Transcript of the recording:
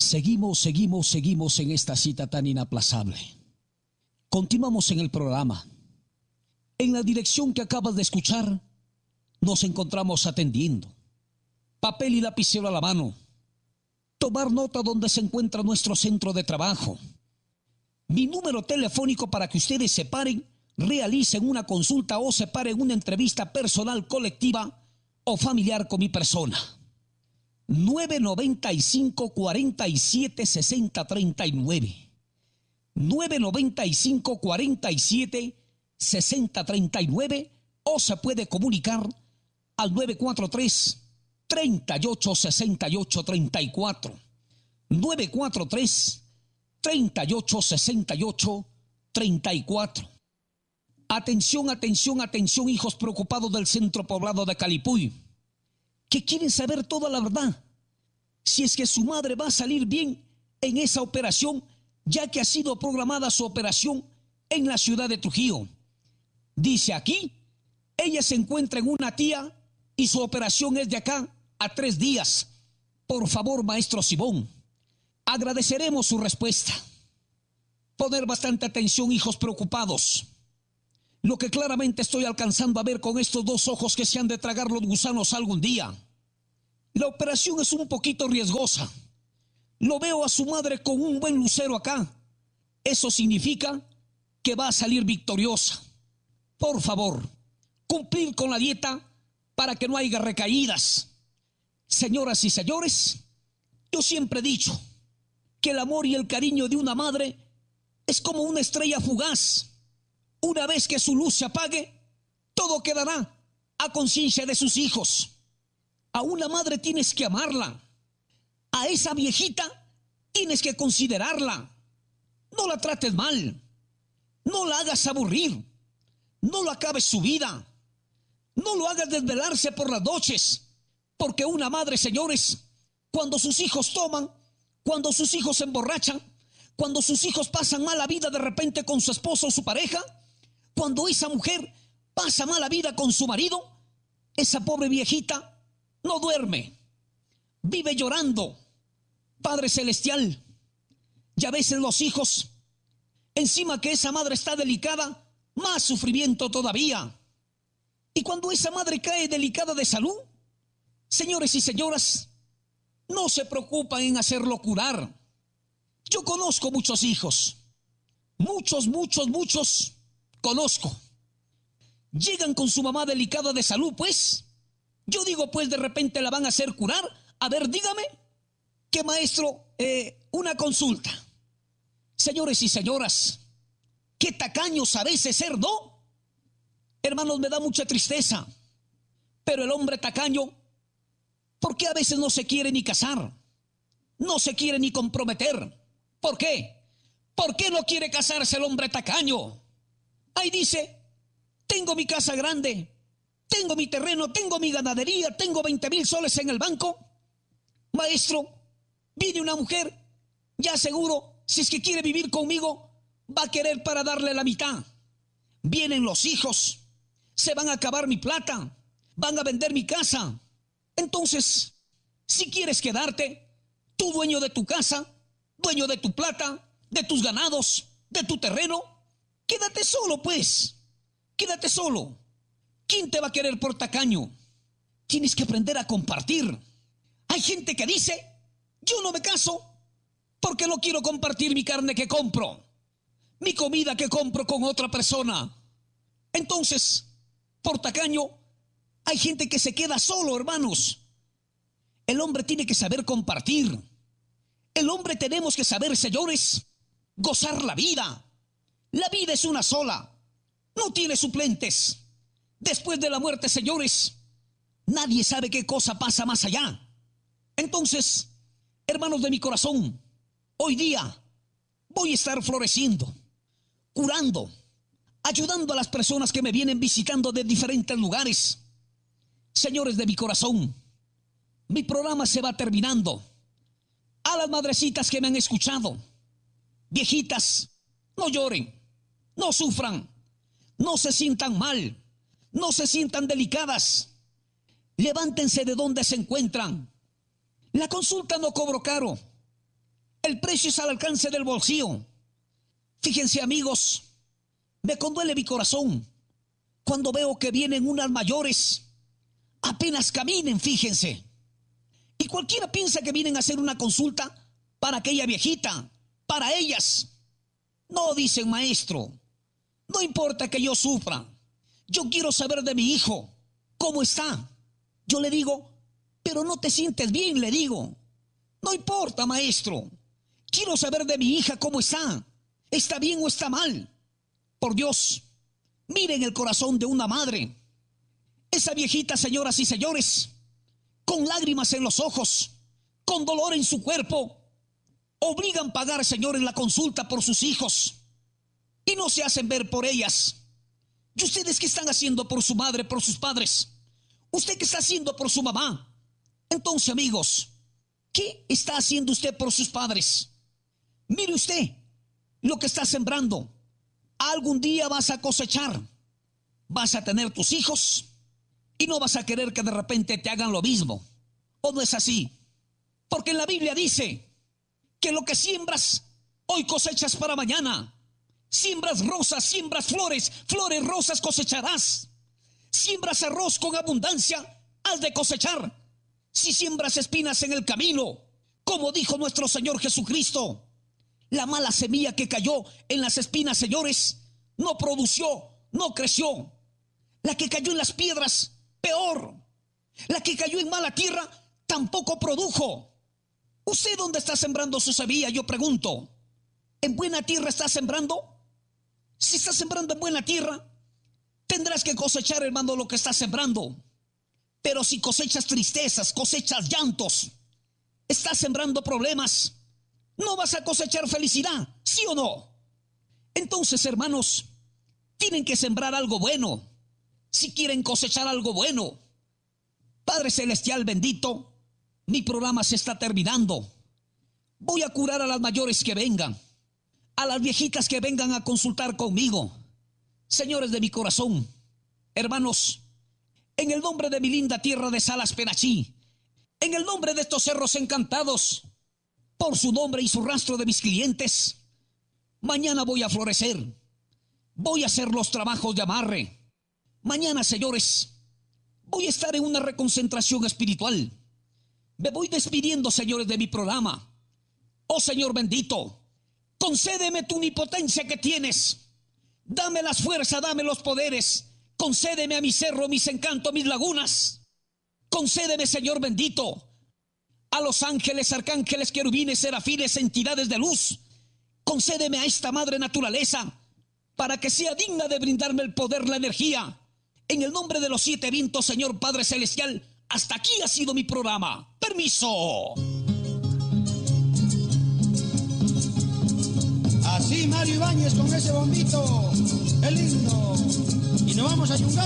Seguimos en esta cita tan inaplazable. Continuamos en el programa. En la dirección que acabas de escuchar, nos encontramos atendiendo. Papel y lapicero a la mano. Tomar nota donde se encuentra nuestro centro de trabajo. Mi número telefónico para que ustedes separen, realicen una consulta o separen una entrevista personal, colectiva o familiar con mi persona. 995-47-6039. 995-47-6039 o se puede comunicar al 943-3868-34. 943-3868-34. Atención, hijos preocupados del centro poblado de Calipuy, que quieren saber toda la verdad, si es que su madre va a salir bien en esa operación, ya que ha sido programada su operación en la ciudad de Trujillo. Dice aquí, ella se encuentra en una tía y su operación es de acá a 3 días. Por favor, maestro Simón, agradeceremos su respuesta. Poner bastante atención, hijos preocupados. Lo que claramente estoy alcanzando a ver con estos 2 ojos que se han de tragar los gusanos algún día. La operación es un poquito riesgosa. Lo veo a su madre con un buen lucero acá. Eso significa que va a salir victoriosa. Por favor, cumplir con la dieta para que no haya recaídas. Señoras y señores, yo siempre he dicho que el amor y el cariño de una madre es como una estrella fugaz. Una vez que su luz se apague, todo quedará a conciencia de sus hijos. A una madre tienes que amarla. A esa viejita tienes que considerarla. No la trates mal. No la hagas aburrir. No lo acabes su vida. No lo hagas desvelarse por las noches. Porque una madre, señores, cuando sus hijos toman, cuando sus hijos se emborrachan, cuando sus hijos pasan mala vida de repente con su esposo o su pareja, cuando esa mujer pasa mala vida con su marido, esa pobre viejita no duerme, vive llorando. Padre Celestial, y a veces los hijos, encima que esa madre está delicada, más sufrimiento todavía. Y cuando esa madre cae delicada de salud, señores y señoras, no se preocupan en hacerlo curar. Yo conozco muchos hijos, muchos conozco. Llegan con su mamá delicada de salud, pues. Yo digo, pues de repente la van a hacer curar. A ver, dígame, que maestro, una consulta. Señores y señoras, qué tacaños a veces ser, ¿no? Hermanos, me da mucha tristeza. Pero el hombre tacaño, ¿por qué a veces no se quiere ni casar? No se quiere ni comprometer. ¿Por qué? ¿Por qué no quiere casarse el hombre tacaño? Ahí dice, tengo mi casa grande, tengo mi terreno, tengo mi ganadería, tengo 20,000 soles en el banco. Maestro, viene una mujer, ya seguro, si es que quiere vivir conmigo, va a querer para darle la mitad. Vienen los hijos, se van a acabar mi plata, van a vender mi casa. Entonces, si quieres quedarte, tú dueño de tu casa, dueño de tu plata, de tus ganados, de tu terreno, quédate solo pues, quédate solo. ¿Quién te va a querer por tacaño? Tienes que aprender a compartir. Hay gente que dice, yo no me caso porque no quiero compartir mi carne que compro, mi comida que compro con otra persona. Entonces, por tacaño, hay gente que se queda solo, hermanos. El hombre tiene que saber compartir. El hombre tenemos que saber, señores, gozar la vida. La vida es una sola, no tiene suplentes. Después de la muerte, señores, nadie sabe qué cosa pasa más allá. Entonces, hermanos de mi corazón, hoy día voy a estar floreciendo, curando, ayudando a las personas que me vienen visitando de diferentes lugares. Señores de mi corazón, mi programa se va terminando. A las madrecitas que me han escuchado, viejitas, no lloren, no sufran, no se sientan mal, no se sientan delicadas. Levántense de donde se encuentran. La consulta no cobro caro. El precio es al alcance del bolsillo. Fíjense, amigos, me conduele mi corazón cuando veo que vienen unas mayores, apenas caminen, fíjense. Y cualquiera piensa que vienen a hacer una consulta para aquella viejita, para ellas. No, dicen, maestro, no importa que yo sufra, yo quiero saber de mi hijo, ¿cómo está? Yo le digo, pero no te sientes bien, le digo. No importa, maestro, quiero saber de mi hija cómo está bien o está mal. Por Dios, miren el corazón de una madre. Esa viejita, señoras y señores, con lágrimas en los ojos, con dolor en su cuerpo, obligan a pagar, señores, la consulta por sus hijos y no se hacen ver por ellas. ¿Y ustedes qué están haciendo por su madre, por sus padres? ¿Usted qué está haciendo por su mamá? Entonces, amigos, ¿qué está haciendo usted por sus padres? Mire usted lo que está sembrando. Algún día vas a cosechar, vas a tener tus hijos y no vas a querer que de repente te hagan lo mismo. ¿O no es así? Porque en la Biblia dice que lo que siembras, hoy cosechas para mañana. Siembras rosas, siembras flores, flores, rosas cosecharás. Siembras arroz con abundancia, has de cosechar. Si siembras espinas en el camino, como dijo nuestro Señor Jesucristo, la mala semilla que cayó en las espinas, señores, no produció, no creció. La que cayó en las piedras, peor. La que cayó en mala tierra, tampoco produjo. ¿Usted dónde está sembrando su semilla? Yo pregunto. ¿En buena tierra está sembrando? Si está sembrando en buena tierra, tendrás que cosechar, hermano, lo que estás sembrando. Pero si cosechas tristezas, cosechas llantos, estás sembrando problemas, no vas a cosechar felicidad, ¿sí o no? Entonces, hermanos, tienen que sembrar algo bueno, si quieren cosechar algo bueno. Padre Celestial bendito, mi programa se está terminando. Voy a curar a las mayores que vengan, a las viejitas que vengan a consultar conmigo. Señores de mi corazón, hermanos, en el nombre de mi linda tierra de Salas Penachí, en el nombre de estos cerros encantados, por su nombre y su rastro de mis clientes, mañana voy a florecer, voy a hacer los trabajos de amarre. Mañana, señores, voy a estar en una reconcentración espiritual. Me voy despidiendo, señores, de mi programa. Oh Señor bendito, concédeme tu omnipotencia que tienes. Dame las fuerzas, dame los poderes. Concédeme a mi cerro, mis encantos, mis lagunas. Concédeme, Señor bendito, a los ángeles, arcángeles, querubines, serafines, entidades de luz. Concédeme a esta madre naturaleza para que sea digna de brindarme el poder, la energía. En el nombre de los 7 vientos, Señor Padre Celestial, hasta aquí ha sido mi programa. ¡Permiso! Así Mario Ibáñez con ese bombito, el himno. Y nos vamos a Yungay.